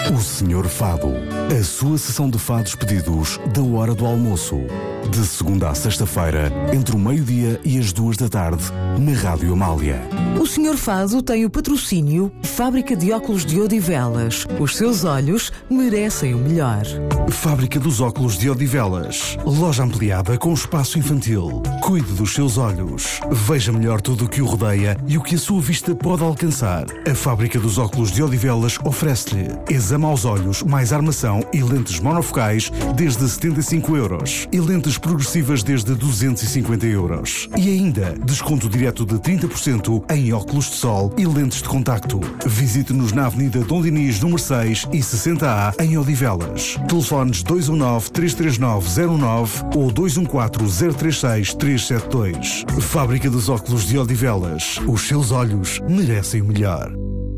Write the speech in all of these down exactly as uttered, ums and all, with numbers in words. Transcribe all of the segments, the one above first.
O Senhor Fado, a sua sessão de fados pedidos da hora do almoço. De segunda a sexta-feira, entre o meio-dia e as duas da tarde, na Rádio Amália. O Senhor Fado tem o patrocínio Fábrica de Óculos de Odivelas. Os seus olhos merecem o melhor. Fábrica dos Óculos de Odivelas. Loja ampliada com espaço infantil. Cuide dos seus olhos. Veja melhor tudo o que o rodeia e o que a sua vista pode alcançar. A Fábrica dos Óculos de Odivelas oferece-lhe exame aos olhos, mais armação e lentes monofocais desde setenta e cinco euros e lentes progressivas desde duzentos e cinquenta euros. E ainda, desconto direto de trinta por cento em óculos de sol e lentes de contacto. Visite-nos na Avenida Dom Dinis, número seis e sessenta A, em Odivelas. Telefones dois um nove, três três nove, zero nove ou dois um quatro, zero três seis, três sete dois. Fábrica dos Óculos de Odivelas. Os seus olhos merecem o melhor.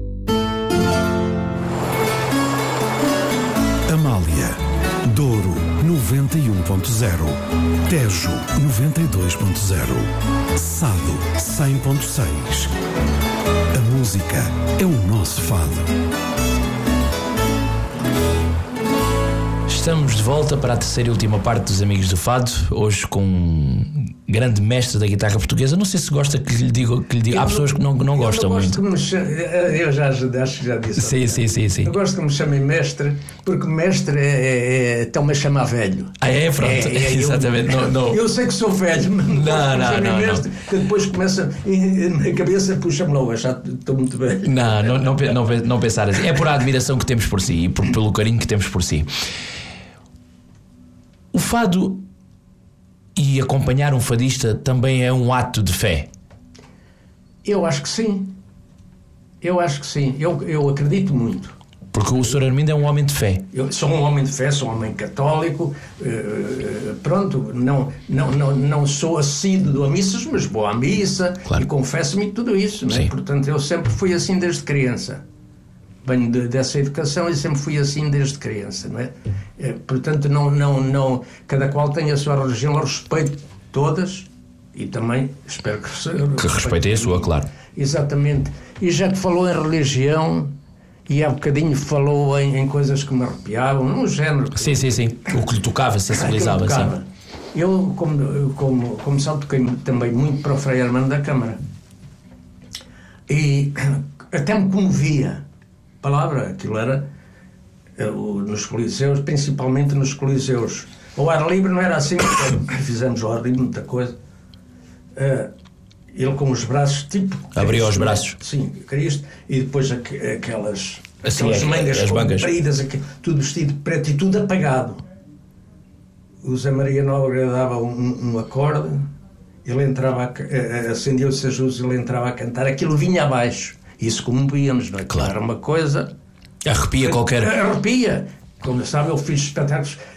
Amália, Douro noventa e um ponto zero, Tejo noventa e dois ponto zero, Sado cem ponto seis. A música é o nosso fado. Estamos de volta para a terceira e última parte dos Amigos do Fado, hoje com um grande mestre da guitarra portuguesa. Não sei se gosta que lhe diga, que lhe diga. Há pessoas que não, não gostam eu não muito. Gosto que me chame, eu já acho que já disse. Sim, sim, sim, sim. Eu gosto que me chamem mestre, porque mestre é, é, é estão-me a chamar velho. Ah, é? Pronto, é, é, exatamente. Eu, não, não. eu sei que sou velho, mas não, não, não, não, mestre, não. que depois começa na cabeça, puxa-me logo, já estou muito velho. Não, não, não, não, não pensar assim. É por a admiração que temos por si e por, pelo carinho que temos por si. O fado e acompanhar um fadista também é um ato de fé? Eu acho que sim. Eu acho que sim. Eu, eu acredito muito. Porque o senhor Armindo é um homem de fé. Eu sou um homem de fé, sou um homem católico. Uh, pronto, não, não, não, não sou assíduo a missas, mas vou à missa, claro, e confesso-me tudo isso. Não é? Portanto, eu sempre fui assim desde criança. Venho de, dessa educação e sempre fui assim desde criança, não é? É, portanto, não, não, não, cada qual tem a sua religião, eu respeito todas e também espero que, que respeitem a sua, claro. Exatamente. E já que falou em religião e há bocadinho falou em, em coisas que me arrepiavam, num género. Sim, sim, sim. O que lhe tocava, sensibilizava. Que tocava. Sim. Eu, como, como, como sabe, toquei também muito para o Frei Armando da Câmara e até me comovia. Palavra, aquilo era uh, nos coliseus, principalmente nos coliseus. O ar livre não era assim, fizemos ao ar livre muita coisa. Uh, ele com os braços, tipo... Abriu os braços. Sim, Cristo, e depois aqu- aquelas, assim, aquelas é, mangas as mangas compridas, aqu- tudo vestido de preto e tudo apagado. O Zé Maria Nóbrega dava um, um acorde, ele entrava, a, acendia-se as luzes, ele entrava a cantar, aquilo vinha abaixo. Isso comovíamos, não é? Claro. Era uma coisa... Arrepia qualquer... Arrepia. Como sabe, eu fiz espetáculos